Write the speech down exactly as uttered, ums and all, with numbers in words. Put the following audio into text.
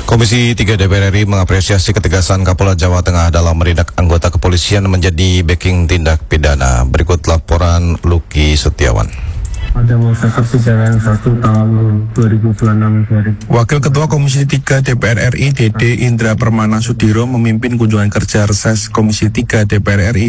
Komisi tiga D P R R I mengapresiasi ketegasan Kapolda Jawa Tengah dalam menindak anggota kepolisian menjadi backing tindak pidana. Berikut laporan Luki Setiawan. Pada masa persidangan satu tahun dua ribu dua puluh enam dua ribu. Wakil Ketua Komisi tiga D P R R I Dede Indra Permana Sudiro memimpin kunjungan kerja reses Komisi tiga D P R R I